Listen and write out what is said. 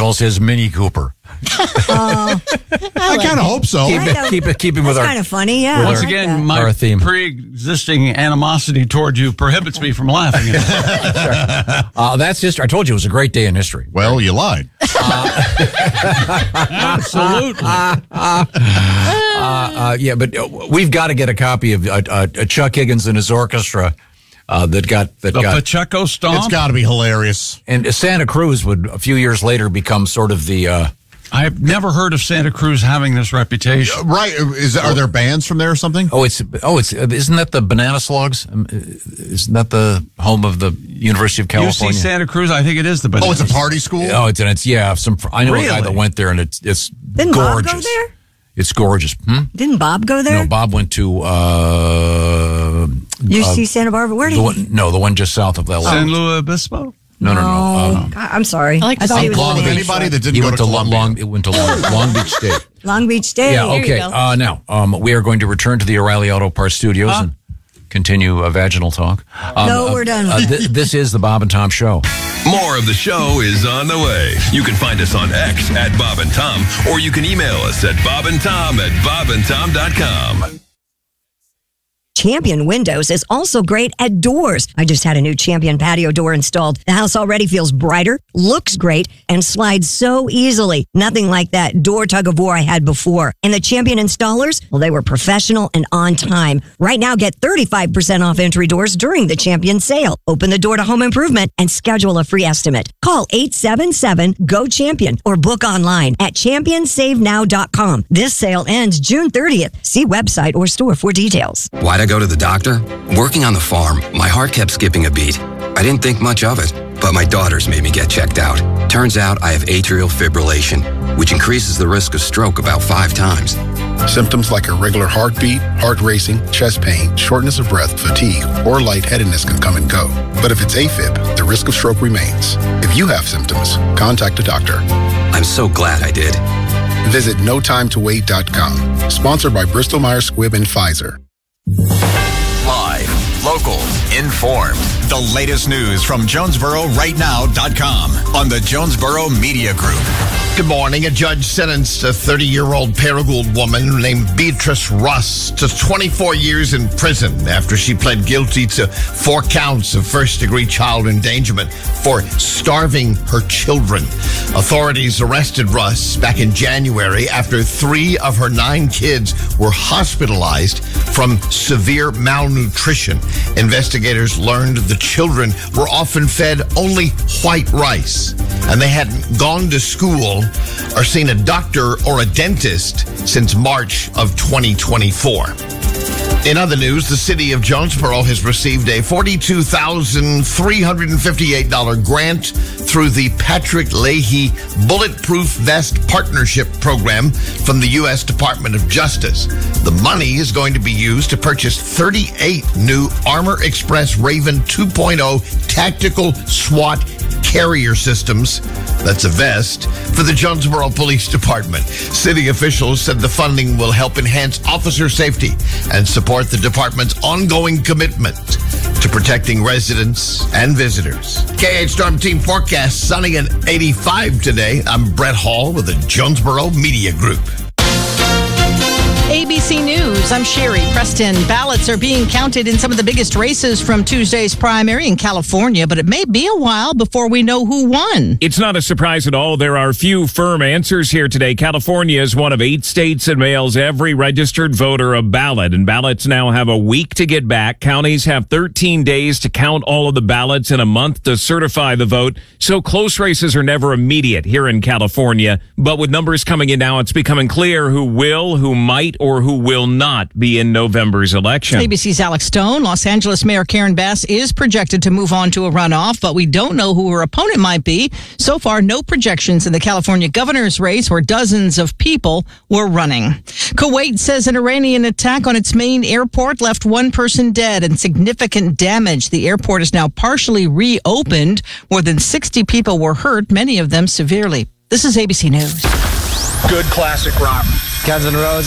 calls his Mini Cooper. I kind of hope so. Keep him with our kind of funny, yeah. Once again, my pre-existing animosity toward you prohibits me from laughing at it. That's history. I told you it was a great day in history. Well, you lied. Absolutely. Yeah, but we've got to get a copy of Chuck Higgins and his orchestra that got Pacheco Stomp. It's got to be hilarious. And Santa Cruz would a few years later become sort of the. I've never heard of Santa Cruz having this reputation. Right? Are there bands from there or something? Isn't that the Banana Slugs? Isn't that the home of the University of California? UC Santa Cruz, I think it is the Banana. Oh, it's a party school. Oh, it's I know a guy that went there, and it's Didn't gorgeous. Bob go there? It's gorgeous. Didn't Bob go there? No, Bob went to UC Santa Barbara. Where did he? The one just south of LA. San Luis Obispo. No. God, I'm sorry. I like to thought see he was Long going Beach. to Anybody that didn't He go went to to Columbia. Long Beach State. Long Beach State. Yeah, There you okay. go. Now, we are going to return to the O'Reilly Auto Parts Studios and continue vaginal talk. No, we're done. This is the Bob and Tom Show. More of the show is on the way. You can find us on X at Bob and Tom, or you can email us at bobandtom@bobandtom.com. Champion Windows is also great at doors. I just had a new Champion patio door installed. The house already feels brighter, looks great, and slides so easily. Nothing like that door tug of war I had before. And the Champion installers, well, they were professional and on time. Right now, get 35% off entry doors during the Champion sale. Open the door to home improvement and schedule a free estimate. Call 877-GO-CHAMPION or book online at championsavenow.com. This sale ends June 30th. See website or store for details. Why'd I go to the doctor? Working on the farm, my heart kept skipping a beat. I didn't think much of it, but my daughters made me get checked out. Turns out I have atrial fibrillation, which increases the risk of stroke about 5 times. Symptoms like irregular heartbeat, heart racing, chest pain, shortness of breath, fatigue, or lightheadedness can come and go. But if it's AFib, the risk of stroke remains. If you have symptoms, contact a doctor. I'm so glad I did. Visit notimetowait.com. Sponsored by Bristol Myers Squibb and Pfizer. Live, local, informed. The latest news from JonesboroRightNow.com on the Jonesboro Media Group. Good morning. A judge sentenced a 30-year-old Paragould woman named Beatrice Russ to 24 years in prison after she pled guilty to 4 counts of first-degree child endangerment for starving her children. Authorities arrested Russ back in January after 3 of her 9 kids were hospitalized from severe malnutrition. Investigators learned the children were often fed only white rice, and they hadn't gone to school or seen a doctor or a dentist since March of 2024. In other news, the city of Jonesboro has received a $42,358 grant through the Patrick Leahy Bulletproof Vest Partnership Program from the U.S. Department of Justice. The money is going to be used to purchase 38 new Armor Express Raven 2.0 tactical SWAT carrier systems, that's a vest, for the Jonesboro Police Department. City officials said the funding will help enhance officer safety and support the department's ongoing commitment to protecting residents and visitors. KH Storm Team forecast sunny and 85 today. I'm Brett Hall with the Jonesboro Media Group. ABC News, I'm Sherry Preston. Ballots are being counted in some of the biggest races from Tuesday's primary in California, but it may be a while before we know who won. It's not a surprise at all. There are few firm answers here today. California is one of 8 states that mails every registered voter a ballot, and ballots now have a week to get back. Counties have 13 days to count all of the ballots and a month to certify the vote, so close races are never immediate here in California. But with numbers coming in now, it's becoming clear who will, who might, or who will not be in November's election. ABC's Alex Stone. Los Angeles Mayor Karen Bass is projected to move on to a runoff, but we don't know who her opponent might be. So far, no projections in the California governor's race where dozens of people were running. Kuwait says an Iranian attack on its main airport left 1 person dead and significant damage. The airport is now partially reopened. More than 60 people were hurt, many of them severely. This is ABC News. Good classic rock. Guns N' Roses.